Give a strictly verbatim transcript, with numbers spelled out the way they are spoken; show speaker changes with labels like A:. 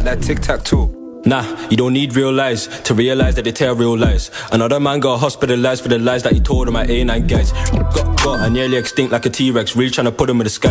A: What, like tic-tac-toe?
B: Nah, you don't need real lies to realise that they tell real lies. Another man got hospitalised for the lies that he told on my A nine guys. Got, got, I nearly extinct like a T-Rex, really trying to put him in the sky.